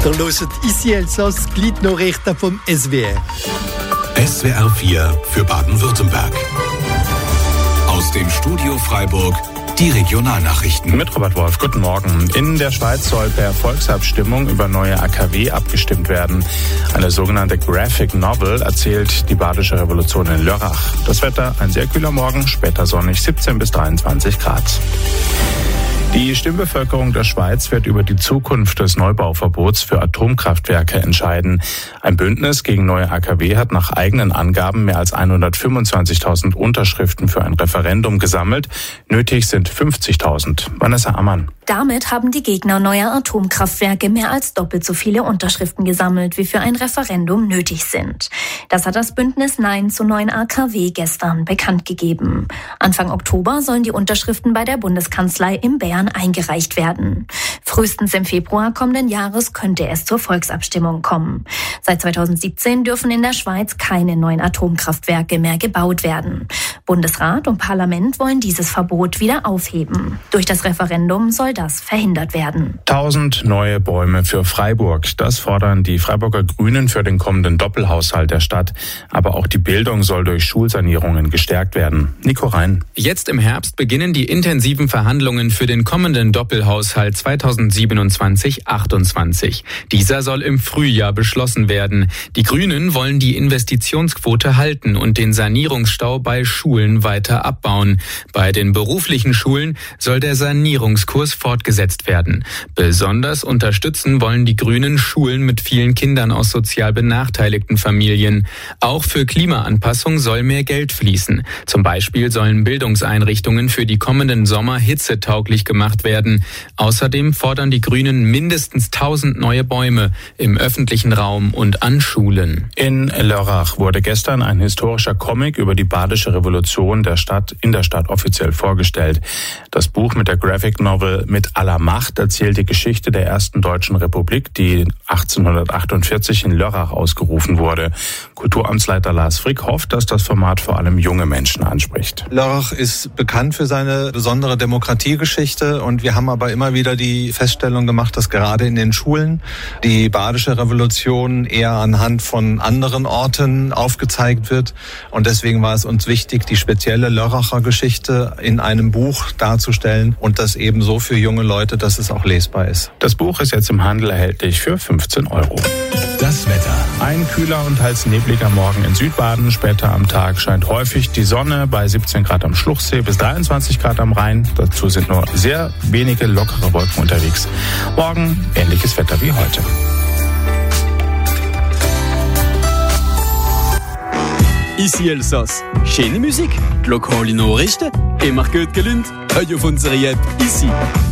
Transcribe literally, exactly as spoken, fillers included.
Ihr hört «Ici Elsass», die Gliednachrichten vom S W R. S W R vier für Baden-Württemberg. Aus dem Studio Freiburg die Regionalnachrichten. Mit Robert Wolf, guten Morgen. In der Schweiz soll per Volksabstimmung über neue A K W abgestimmt werden. Eine sogenannte Graphic Novel erzählt die Badische Revolution in Lörrach. Das Wetter, ein sehr kühler Morgen, später sonnig, siebzehn bis dreiundzwanzig Grad. Die Stimmbevölkerung der Schweiz wird über die Zukunft des Neubauverbots für Atomkraftwerke entscheiden. Ein Bündnis gegen neue A K W hat nach eigenen Angaben mehr als hundertfünfundzwanzigtausend Unterschriften für ein Referendum gesammelt. Nötig sind fünfzigtausend. Vanessa Ammann. Damit haben die Gegner neuer Atomkraftwerke mehr als doppelt so viele Unterschriften gesammelt, wie für ein Referendum nötig sind. Das hat das Bündnis Nein zu neuen A K W gestern bekannt gegeben. Anfang Oktober sollen die Unterschriften bei der Bundeskanzlei in Bern eingereicht werden. Frühestens im Februar kommenden Jahres könnte es zur Volksabstimmung kommen. Seit zweitausendsiebzehn dürfen in der Schweiz keine neuen Atomkraftwerke mehr gebaut werden. Bundesrat und Parlament wollen dieses Verbot wieder aufheben. Durch das Referendum soll das verhindert werden. Tausend neue Bäume für Freiburg. Das fordern die Freiburger Grünen für den kommenden Doppelhaushalt der Stadt. Aber auch die Bildung soll durch Schulsanierungen gestärkt werden. Nico Rhein. Jetzt im Herbst beginnen die intensiven Verhandlungen für den kommenden Doppelhaushalt zweitausendsiebenundzwanzig achtundzwanzig. Dieser soll im Frühjahr beschlossen werden. Die Grünen wollen die Investitionsquote halten und den Sanierungsstau bei Schulen weiter abbauen. Bei den beruflichen Schulen soll der Sanierungskurs fortgesetzt werden. Besonders unterstützen wollen die Grünen Schulen mit vielen Kindern aus sozial benachteiligten Familien. Auch für Klimaanpassung soll mehr Geld fließen. Zum Beispiel sollen Bildungseinrichtungen für die kommenden Sommer hitzetauglich gemacht werden. Außerdem fordern die Grünen mindestens tausend neue Bäume im öffentlichen Raum und an Schulen. In Lörrach wurde gestern ein historischer Comic über die Badische Revolution der Stadt in der Stadt offiziell vorgestellt. Das Buch mit der Graphic Novel Mit aller Macht erzählt die Geschichte der ersten deutschen Republik, die achtzehnhundertachtundvierzig in Lörrach ausgerufen wurde. Kulturamtsleiter Lars Frick hofft, dass das Format vor allem junge Menschen anspricht. Lörrach ist bekannt für seine besondere Demokratiegeschichte und wir haben aber immer wieder die Feststellung gemacht, dass gerade in den Schulen die Badische Revolution eher anhand von anderen Orten aufgezeigt wird und deswegen war es uns wichtig, die spezielle Lörracher Geschichte in einem Buch darzustellen und das eben so für junge Leute, dass es auch lesbar ist. Das Buch ist jetzt im Handel erhältlich für fünfzehn Euro. Das Wetter. Ein kühler und teils nebliger Morgen in Südbaden. Später am Tag scheint häufig die Sonne bei siebzehn Grad am Schluchsee bis dreiundzwanzig Grad am Rhein. Dazu sind nur sehr wenige lockere Wolken unterwegs. Morgen ähnliches Wetter wie heute. Ici Elsass. Schöne Musik, lokale Nachrichten, immer gut gelaunt. Hör auf unsere App «Ici».